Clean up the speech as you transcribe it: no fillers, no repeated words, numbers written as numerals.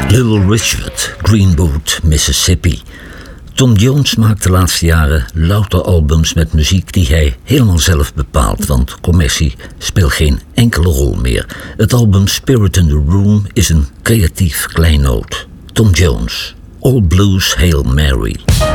Little Richard, Green Boot, Mississippi. Tom Jones maakt de laatste jaren louter albums met muziek die hij helemaal zelf bepaalt, want commercie speelt geen enkele rol meer. Het album Spirit in the Room is een creatief kleinood. Tom Jones, All Blues Hail Mary.